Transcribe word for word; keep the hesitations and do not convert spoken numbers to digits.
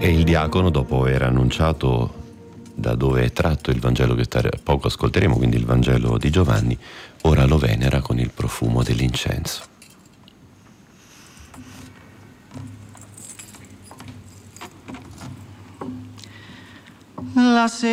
E il diacono, dopo aver annunciato da dove è tratto il Vangelo che tra poco ascolteremo, quindi il Vangelo di Giovanni, ora lo venera con il profumo dell'incenso. La sera